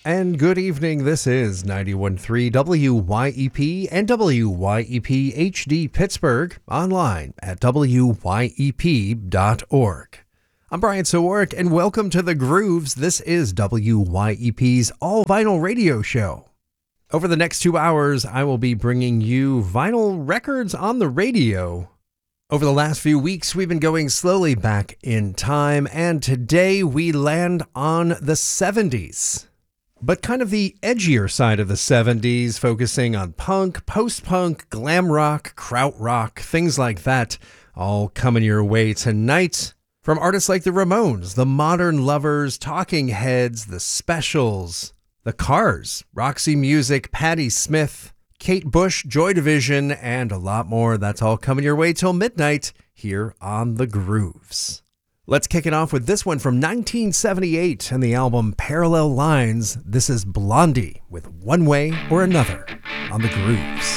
And good evening. This is 91.3 WYEP and WYEP HD Pittsburgh, online at WYEP.org. I'm Brian Sowark, and welcome to The Grooves. This is WYEP's all-vinyl radio show. Over the next 2 hours, I will be bringing you vinyl records on the radio. Over the last few weeks, we've been going slowly back in time, and today we land on the 70s. But kind of the edgier side of the 70s, focusing on punk, post-punk, glam rock, krautrock, things like that, all coming your way tonight. From artists like the Ramones, the Modern Lovers, Talking Heads, the Specials, the Cars, Roxy Music, Patti Smith, Kate Bush, Joy Division, and a lot more. That's all coming your way till midnight here on The Grooves. Let's kick it off with this one from 1978 and the album Parallel Lines. This is Blondie with One Way or Another on The Grooves.